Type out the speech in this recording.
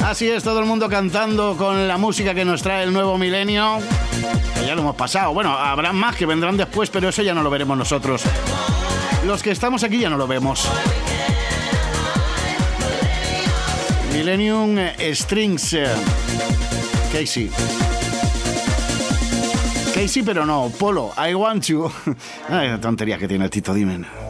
Así es, todo el mundo cantando con la música que nos trae el nuevo milenio. Ya lo hemos pasado. Bueno, habrá más que vendrán después, pero eso ya no lo veremos nosotros. Los que estamos aquí ya no lo vemos. Millennium Strings. Casey. Casey, pero no. Polo, I Want You. Ay, la tontería que tiene el Tito Dimen.